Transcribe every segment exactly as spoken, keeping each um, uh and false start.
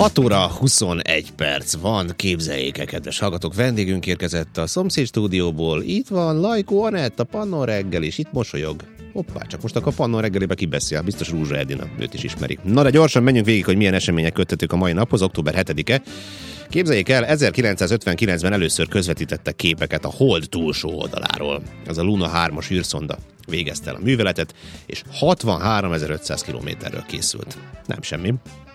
hat óra huszonegy perc van, képzeljék el, kedves hallgatók, vendégünk érkezett a szomszéd stúdióból. Itt van Lajkó Anett, a Pannon Reggel, és itt mosolyog. Hoppá, csak most a Pannon Reggelébe ki beszél, biztos Rúzsa Edina, őt is ismerik. Na de gyorsan menjünk végig, hogy milyen események köttetők a mai naphoz, október hetedike. Képzeljék el, ezerkilencszázötvenkilencben először közvetítettek képeket a Hold túlsó oldaláról. Ez a Luna hármas űrszonda végezte el a műveletet, és hatvanháromezer-ötszáz kilométerről készült. Nem semmi.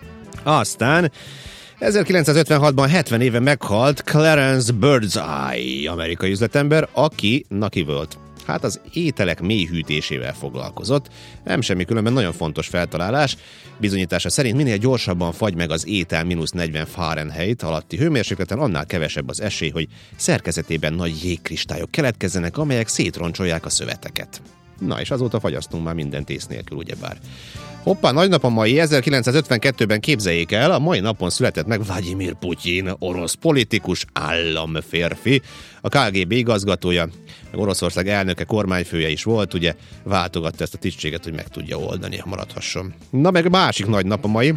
Aztán ezerkilencszázötvenhatban hetven éve meghalt Clarence Birdseye, amerikai üzletember, aki, na ki volt? Hát az ételek mélyhűtésével foglalkozott. Nem semmi, különben nagyon fontos feltalálás. Bizonyítása szerint minél gyorsabban fagy meg az étel mínusz negyven Fahrenheit alatti hőmérsékleten, annál kevesebb az esély, hogy szerkezetében nagy jégkristályok keletkezzenek, amelyek szétroncsolják a szöveteket. Na, és azóta fagyasztunk már mindent ész nélkül, ugyebár. Hoppá, nagy nap a mai, ezerkilencszázötvenkettőben képzeljék el, a mai napon született meg Vladimir Putyin, orosz politikus, államférfi, a ká gé bé igazgatója, meg Oroszország elnöke, kormányfője is volt, ugye váltogatta ezt a tisztséget, hogy meg tudja oldani, ha maradhasson. Na meg másik nagy nap a mai,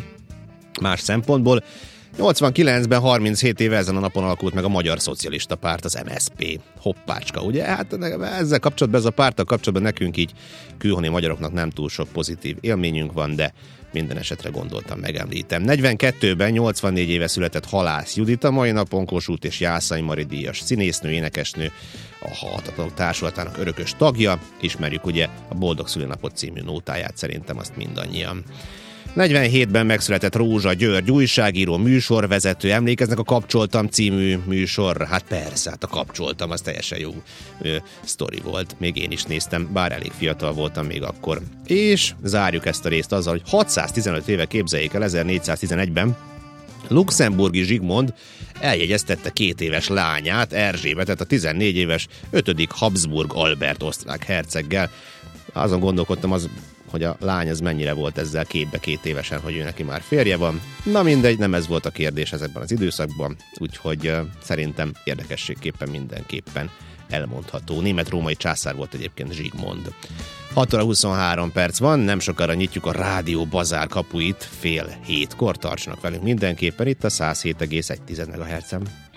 más szempontból, nyolcvankilencben harminchét éve ezen a napon alakult meg a Magyar Szocialista Párt, az em es zé pé. Hoppácska, ugye? Hát ezzel kapcsolatban, ez a párttal kapcsolatban nekünk így külhoni magyaroknak nem túl sok pozitív élményünk van, de minden esetre gondoltam, megemlítem. negyvenkettőben nyolcvannégy éve született Halász Judita, mai napon Kossuth és Jászai Mari díjas színésznő, énekesnő, a Halhatatlanok Társulatának örökös tagja. Ismerjük ugye a Boldog Szülinapot című nótáját, szerintem azt mindannyian. negyvenhétben megszületett Rózsa György, újságíró, műsorvezető. Emlékeznek a Kapcsoltam című műsor? Hát persze, hát a Kapcsoltam, az teljesen jó ö, sztori volt. Még én is néztem, bár elég fiatal voltam még akkor. És zárjuk ezt a részt azzal, hogy hatszáztizenöt éve képzeljék el, ezernégyszáztizenegyben Luxemburgi Zsigmond eljegyeztette két éves lányát, Erzsébetet, a tizennégy éves ötödik Habsburg Albert osztrák herceggel. Azon gondolkodtam, az hogy a lány az mennyire volt ezzel képbe két évesen, hogy ő neki már férje van. Na mindegy, nem ez volt a kérdés ezekben az időszakban, úgyhogy uh, szerintem érdekességképpen mindenképpen elmondható. Német-római császár volt egyébként Zsigmond. hat óra huszonhárom perc van, nem sokára nyitjuk a Rádió Bazár kapuit fél hétkor. Tartsanak velünk mindenképpen itt a száz hét egész egy MHz-en.